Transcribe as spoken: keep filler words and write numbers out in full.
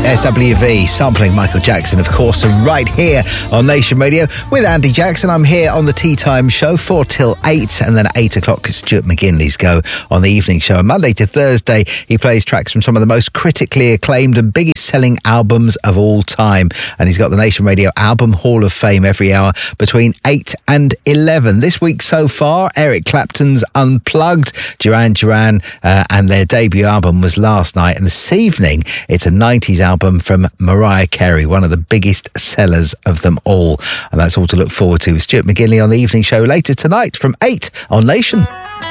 S W V sampling Michael Jackson, of course, and right here on Nation Radio with Andy Jackson. I'm here on the Tea Time Show, four till eight, and then at eight o'clock, Stuart McGinley's Go on the evening show. And Monday to Thursday, he plays tracks from some of the most critically acclaimed and biggest selling albums of all time. And he's got the Nation Radio Album Hall of Fame every hour between eight and eleven. This week so far, Eric Clapton's Unplugged, Duran Duran, uh, and their debut album was last night. And this evening, it's a nineties album from Mariah Carey, one of the biggest sellers of them all. And that's all to look forward to with Stuart McGinley on the evening show later tonight from eight on Nation.